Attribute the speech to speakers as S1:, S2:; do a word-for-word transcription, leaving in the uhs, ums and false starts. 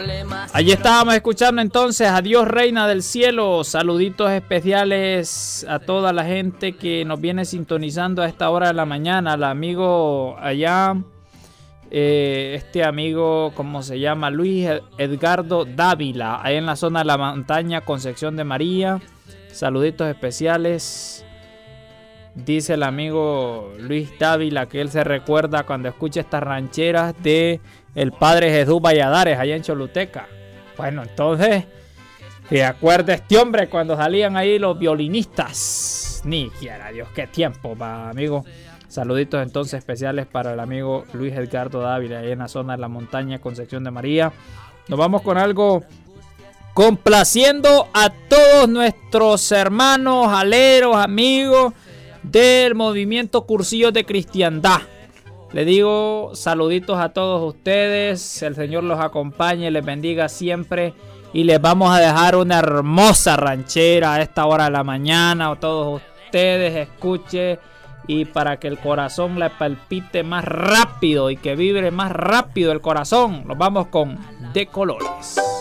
S1: Allí estábamos escuchando entonces Adiós Reina del Cielo. Saluditos especiales a toda la gente que nos viene sintonizando a esta hora de la mañana. Al amigo allá, eh, este amigo, ¿cómo se llama? Luis Edgardo Dávila, ahí en la zona de la montaña Concepción de María. Saluditos especiales. Dice el amigo Luis Dávila que él se recuerda cuando escucha estas rancheras de el padre Jesús Valladares allá en Choluteca. Bueno, entonces, se acuerda este hombre cuando salían ahí los violinistas. Ni quiera Dios, qué tiempo, va, amigo. Saluditos entonces especiales para el amigo Luis Edgardo Dávila, ahí en la zona de la montaña Concepción de María. Nos vamos con algo complaciendo a todos nuestros hermanos, aleros, amigos del movimiento Cursillos de Cristiandad. Le digo saluditos a todos ustedes, el Señor los acompañe, les bendiga siempre y les vamos a dejar una hermosa ranchera a esta hora de la mañana. A todos ustedes escuchen y para que el corazón le palpite más rápido y que vibre más rápido el corazón, nos vamos con De Colores.